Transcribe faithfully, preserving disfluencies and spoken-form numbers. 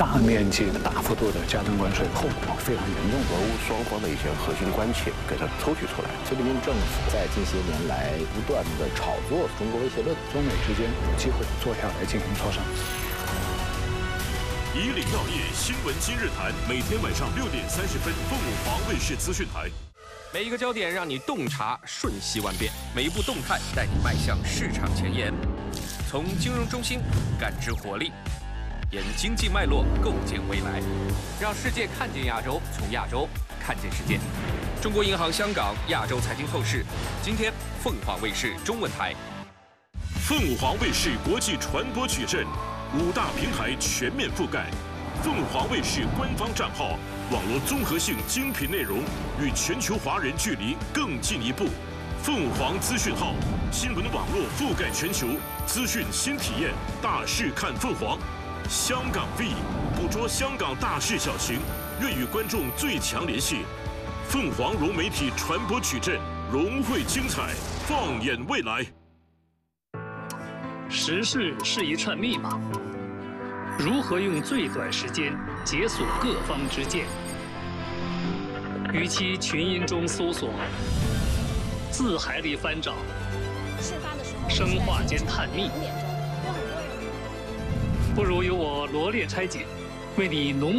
大面积的、大幅度的加征关税，后果非常严重。 俄乌双方的一些核心关切给它抽取出来。 菲律宾政府在近些年来不断的炒作中国威胁论， 中美之间有机会坐下来进行磋商。 以岭药业新闻今日谈，每天晚上六点三十分，凤凰卫视资讯台。 每一个焦点让你洞察瞬息万变，每一步动态带你迈向市场前沿。从金融中心感知活力，沿经济脉络构建未来，让世界看见亚洲，从亚洲看见世界。中国银行香港亚洲财经透视，今天凤凰卫视中文台。 凤凰卫视国际传播矩阵，五大平台全面覆盖。凤凰卫视官方账号，网络综合性精品内容，与全球华人距离更进一步。凤凰资讯号，新闻网络覆盖全球，资讯新体验，大事看凤凰。香港 V， 捕捉香港大事小情，愿与观众最强联系。凤凰融媒体传播矩阵，融汇精彩，放眼未来。 时事是一串密码，如何用最短时间解锁各方之见？与其群音中搜索，字海里翻找，生化间探秘，不如由我罗列拆解，为你浓。